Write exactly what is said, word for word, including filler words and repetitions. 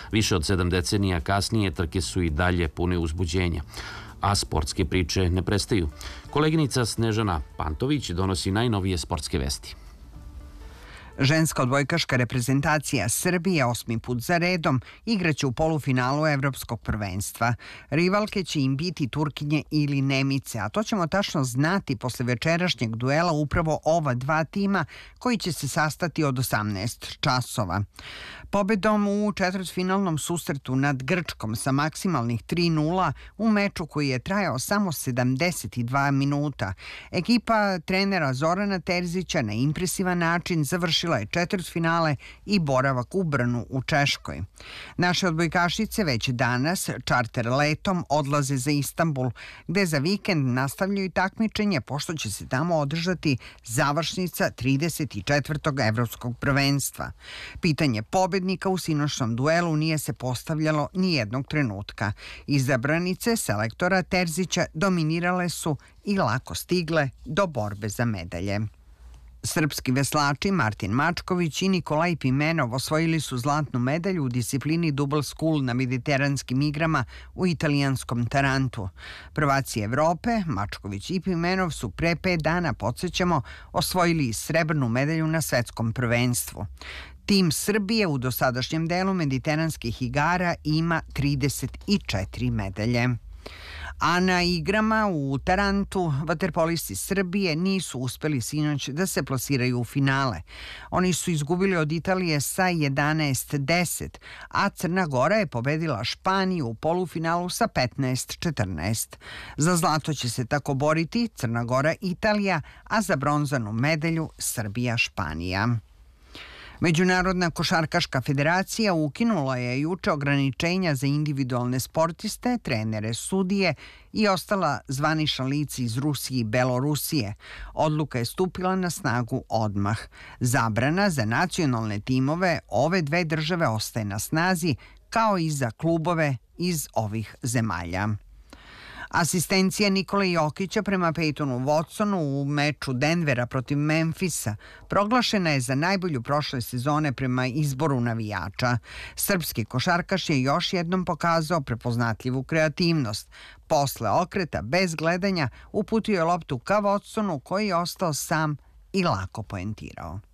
Više od sedam decenija kasnije trke su i dalje pune uzbuđenja, a sportske priče ne prestaju. Koleginica Snežana Pantović donosi najnovije sportske vesti. Ženska odbojkaška reprezentacija Srbije osmi put za redom igraće u polufinalu Evropskog prvenstva. Rivalke će im biti Turkinje ili Nemice, a to ćemo tačno znati posle večerašnjeg duela upravo ova dva tima koji će se sastati od osamnaest časova. Pobedom u četvrtfinalnom susretu nad Grčkom sa maksimalnih tri nula u meču koji je trajao samo sedamdeset dva minuta, ekipa trenera Zorana Terzića na impresivan način završila je četvrtfinale i boravak u Brnu u Češkoj. Naše odbojkašice već danas čarter letom odlaze za Istanbul, gde za vikend nastavljaju takmičenje pošto će se tamo održati završnica trideset četvrtog evropskog prvenstva. Pitanje pobednika u sinoćnom duelu nije se postavljalo ni jednog trenutka. Izabranice selektora Terzića dominirale su i lako stigle do borbe za medalje. Srpski veslači Martin Mačković i Nikolaj Pimenov osvojili su zlatnu medalju u disciplini Double Scull na mediteranskim igrama u italijanskom Tarantu. Prvaci Evrope, Mačković i Pimenov, su pre pet dana, podsjećamo, osvojili srebrnu medalju na svetskom prvenstvu. Tim Srbije u dosadašnjem delu mediteranskih igara ima trideset četiri medalje. A na igrama u Tarantu vaterpolisti Srbije nisu uspeli sinoć da se plasiraju u finale. Oni su izgubili od Italije sa jedanaest deset, a Crna Gora je pobedila Španiju u polufinalu sa petnaest četrnaest. Za zlato će se tako boriti Crna Gora Italija, a za bronzanu medalju Srbija Španija. Međunarodna košarkaška federacija ukinula je juče ograničenja za individualne sportiste, trenere, sudije i ostala zvanična lica iz Rusije i Belorusije. Odluka je stupila na snagu odmah. Zabrana za nacionalne timove ove dve države ostaje na snazi, kao i za klubove iz ovih zemalja. Asistencija Nikole Jokića prema Peytonu Watsonu u meču Denvera protiv Memfisa proglašena je za najbolju prošle sezone prema izboru navijača. Srpski košarkaš je još jednom pokazao prepoznatljivu kreativnost. Posle okreta bez gledanja uputio je loptu ka Watsonu koji je ostao sam i lako poentirao.